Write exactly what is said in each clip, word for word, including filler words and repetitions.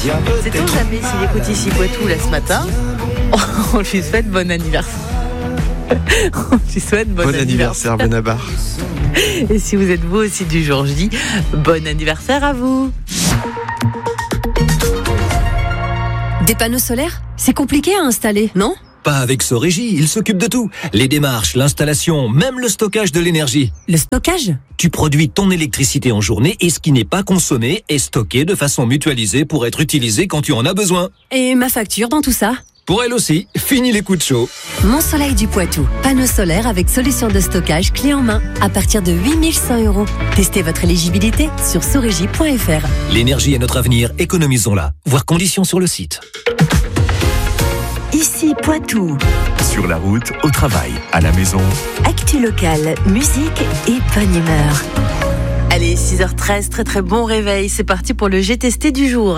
Sait-on jamais s'il écoute ici Poitou là ce matin? On lui souhaite bon anniversaire. On lui souhaite bon, bon anniversaire, anniversaire Benabar. Et si vous êtes vous aussi du jour J, bon anniversaire à vous. Des panneaux solaires, c'est compliqué à installer, non ? Pas avec Sorégie, il s'occupe de tout. Les démarches, l'installation, même le stockage de l'énergie. Le stockage ? Tu produis ton électricité en journée et ce qui n'est pas consommé est stocké de façon mutualisée pour être utilisé quand tu en as besoin. Et ma facture dans tout ça ? Pour elle aussi, fini les coups de chaud. Mon Soleil du Poitou. Panneaux solaires avec solution de stockage clé en main à partir de huit mille cent euros. Testez votre éligibilité sur sorégie point f r. L'énergie est notre avenir, économisons-la. Voir conditions sur le site. Ici Poitou. Sur la route, au travail, à la maison. Actu locale, musique et bonne humeur. Allez, six heures treize, très très bon réveil. C'est parti pour le G T S T du jour.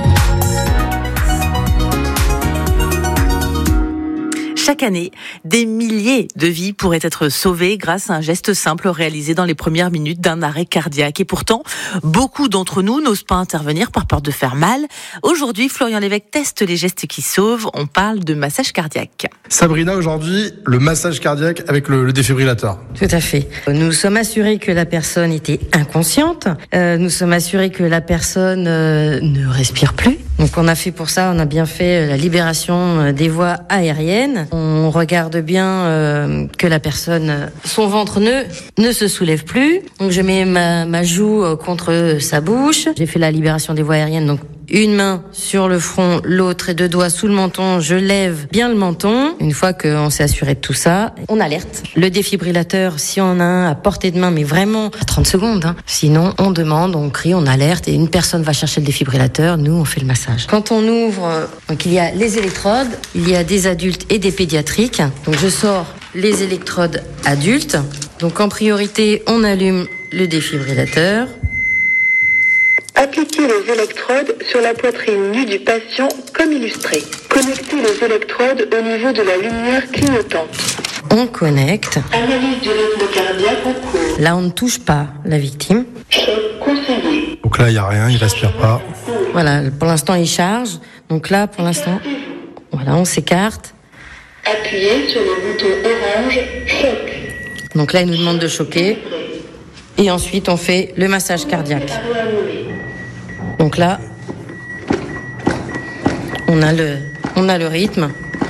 Chaque année, des milliers de vies pourraient être sauvées grâce à un geste simple réalisé dans les premières minutes d'un arrêt cardiaque. Et pourtant, beaucoup d'entre nous n'osent pas intervenir par peur de faire mal. Aujourd'hui, Florian Lévesque teste les gestes qui sauvent. On parle de massage cardiaque. Sabrina, aujourd'hui, le massage cardiaque avec le, le défibrillateur. Tout à fait. Nous sommes assurés que la personne était inconsciente. Euh, nous sommes assurés que la personne euh, ne respire plus. Donc on a fait pour ça, on a bien fait la libération des voies aériennes. On regarde bien euh, que la personne, son ventre ne ne se soulève plus. Donc je mets ma, ma joue contre sa bouche. J'ai fait la libération des voies aériennes. Donc une main sur le front, l'autre et deux doigts sous le menton. Je lève bien le menton. Une fois qu'on s'est assuré de tout ça, on alerte. Le défibrillateur, si on a un à portée de main, mais vraiment à trente secondes. Hein. Sinon, on demande, on crie, on alerte et une personne va chercher le défibrillateur. Nous, on fait le massage. Quand on ouvre, donc il y a les électrodes, il y a des adultes et des pédiatriques. Donc je sors les électrodes adultes. Donc en priorité, on allume le défibrillateur. Appliquez les électrodes sur la poitrine nue du patient comme illustré. Connectez les électrodes au niveau de la lumière clignotante. On connecte. Analyse du rythme cardiaque en cours. Là, on ne touche pas la victime. Choc conseillé. Donc là, il n'y a rien, il ne respire pas. Voilà, pour l'instant, il charge. Donc là, pour l'instant, voilà, on s'écarte. Appuyez sur le bouton orange choc. Donc là, il nous demande de choquer. Et ensuite, on fait le massage cardiaque. Donc là, on a le, on a le rythme.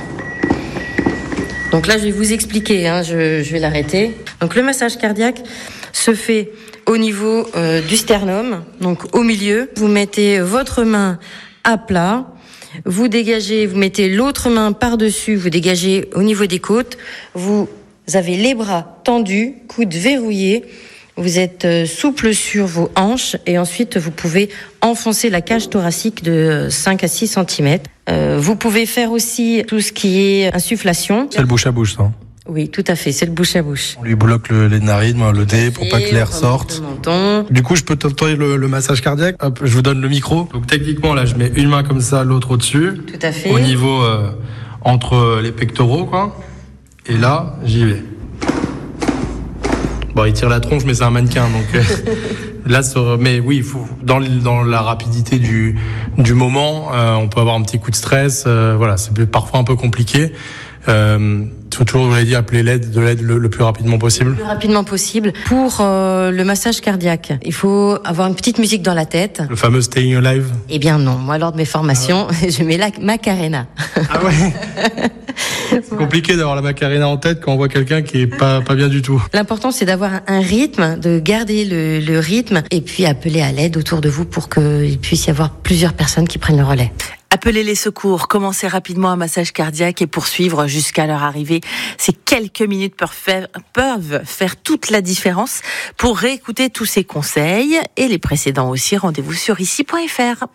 Donc là, je vais vous expliquer, hein, je, je vais l'arrêter. Donc le massage cardiaque se fait au niveau euh, du sternum, donc au milieu. Vous mettez votre main à plat, vous dégagez, vous mettez l'autre main par-dessus, vous dégagez au niveau des côtes. Vous avez les bras tendus, coudes verrouillés. Vous êtes souple sur vos hanches et ensuite vous pouvez enfoncer la cage thoracique de cinq à six centimètres. Euh, vous pouvez faire aussi tout ce qui est insufflation. C'est le bouche à bouche, ça. Oui, tout à fait, c'est le bouche à bouche. On lui bloque le, les narines, le nez pour pas que l'air sorte. Du coup, je peux tenter le, le massage cardiaque. Hop, je vous donne le micro. Donc techniquement, là, je mets une main comme ça, l'autre au-dessus. Tout à fait. Au niveau euh, entre les pectoraux, quoi. Et là, j'y vais. Bon, il tire la tronche, mais c'est un mannequin, donc euh, là, ça, mais oui, il faut dans dans la rapidité du du moment, euh, on peut avoir un petit coup de stress. Euh, voilà, c'est parfois un peu compliqué. Euh, il faut toujours, vous l'avez dit, appeler l'aide, de l'aide le, le plus rapidement possible. Le plus rapidement possible. Pour euh, le massage cardiaque, il faut avoir une petite musique dans la tête. Le fameux Staying Alive. Eh bien non, moi lors de mes formations, ah ouais. je mets la Macarena. Ah ouais. C'est compliqué d'avoir la Macarena en tête quand on voit quelqu'un qui est pas pas bien du tout. L'important, c'est d'avoir un rythme, de garder le, le rythme et puis appeler à l'aide autour de vous pour qu'il puisse y avoir plusieurs personnes qui prennent le relais. Appelez les secours, commencez rapidement un massage cardiaque et poursuivre jusqu'à leur arrivée. Ces quelques minutes peuvent faire, peuvent faire toute la différence. Pour réécouter tous ces conseils et les précédents aussi, rendez-vous sur ici point f r.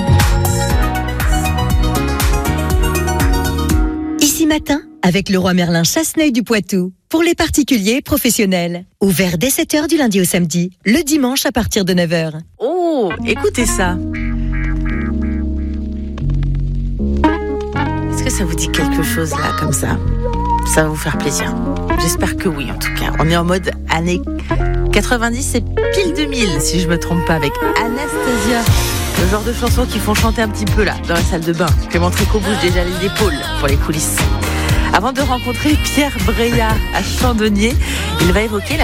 Ici matin, avec le Roi Merlin Chasseneuil du Poitou. Pour les particuliers et professionnels. Ouvert dès sept heures du lundi au samedi. Le dimanche à partir de neuf heures. Oh, écoutez ça. Est-ce que ça vous dit quelque chose là, comme ça? Ça va vous faire plaisir. J'espère que oui, en tout cas. On est en mode années quatre-vingt-dix et pile deux mille, si je me trompe pas, avec Anastasia. Le genre de chansons qui font chanter un petit peu là, dans la salle de bain. Clément Tricot bouge déjà les épaules pour les coulisses. Avant de rencontrer Pierre Breillat à Chandonnier, il va évoquer la